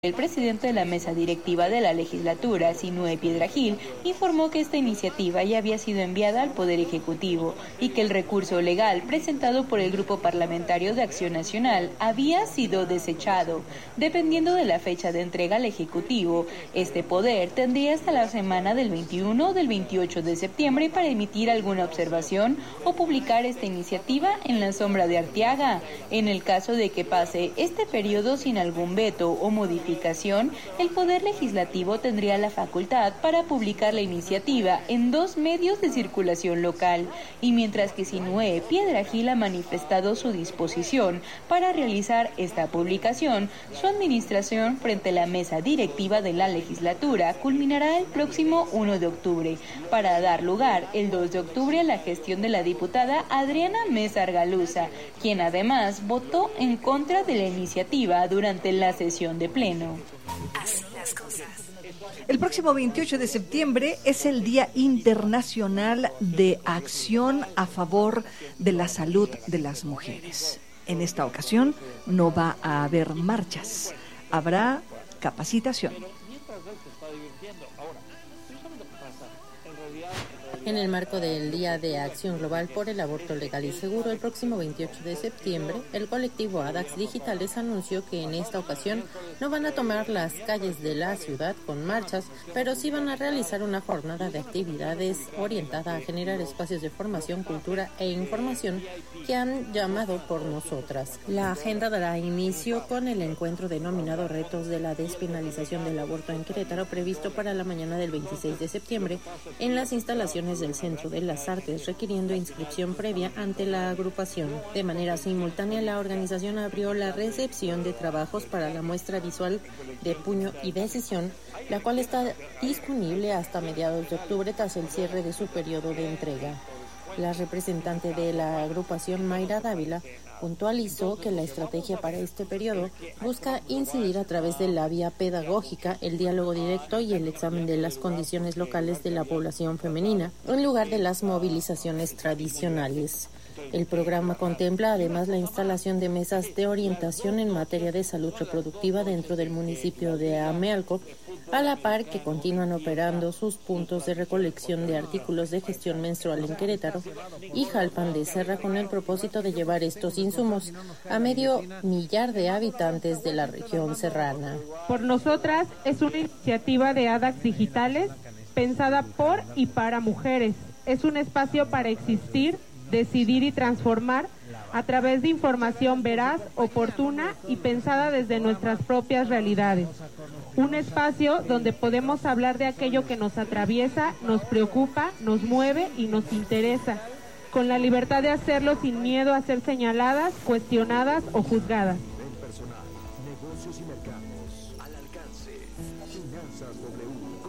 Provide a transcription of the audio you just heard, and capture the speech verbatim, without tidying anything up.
El presidente de la mesa directiva de la legislatura, Sinúe Piedrahíl, informó que esta iniciativa ya había sido enviada al Poder Ejecutivo y que el recurso legal presentado por el Grupo Parlamentario de Acción Nacional había sido desechado. Dependiendo de la fecha de entrega al Ejecutivo, este poder tendría hasta la semana del veintiuno o del veintiocho de septiembre para emitir alguna observación o publicar esta iniciativa en la sombra de Arteaga. En el caso de que pase este periodo sin algún veto o modificación, el Poder Legislativo tendría la facultad para publicar la iniciativa en dos medios de circulación local, y mientras que Sinúe Piedrahíl ha manifestado su disposición para realizar esta publicación, su administración frente a la mesa directiva de la legislatura culminará el próximo primero de octubre, para dar lugar el dos de octubre a la gestión de la diputada Adriana Mesa Argaluza, quien además votó en contra de la iniciativa durante la sesión de pleno. Así las cosas. El próximo veintiocho de septiembre es el Día Internacional de Acción a favor de la salud de las mujeres. En esta ocasión no va a haber marchas, habrá capacitación. En el marco del Día de Acción Global por el Aborto Legal y Seguro, el próximo veintiocho de septiembre, el colectivo ADAX Digitales anunció que en esta ocasión no van a tomar las calles de la ciudad con marchas, pero sí van a realizar una jornada de actividades orientada a generar espacios de formación, cultura e información que han llamado por nosotras. La agenda dará inicio con el encuentro denominado Retos de la Despenalización del Aborto en Querétaro, previsto para la mañana del veintiséis de septiembre en las instalaciones del Centro de las Artes, requiriendo inscripción previa ante la agrupación. De manera simultánea, la organización abrió la recepción de trabajos para la muestra visual de Puño y Decisión, la cual está disponible hasta mediados de octubre tras el cierre de su periodo de entrega. La representante de la agrupación, Mayra Dávila, puntualizó que la estrategia para este periodo busca incidir a través de la vía pedagógica, el diálogo directo y el examen de las condiciones locales de la población femenina, en lugar de las movilizaciones tradicionales. El programa contempla además la instalación de mesas de orientación en materia de salud reproductiva dentro del municipio de Amealco, a la par que continúan operando sus puntos de recolección de artículos de gestión menstrual en Querétaro y Jalpan de Serra, con el propósito de llevar estos insumos a medio millar de habitantes de la región serrana. Por nosotras es una iniciativa de ADAX Digitales pensada por y para mujeres. Es un espacio para existir, decidir y transformar a través de información veraz, oportuna y pensada desde nuestras propias realidades. Un espacio donde podemos hablar de aquello que nos atraviesa, nos preocupa, nos mueve y nos interesa, con la libertad de hacerlo sin miedo a ser señaladas, cuestionadas o juzgadas. Negocios y mercados al alcance. Finanzas W.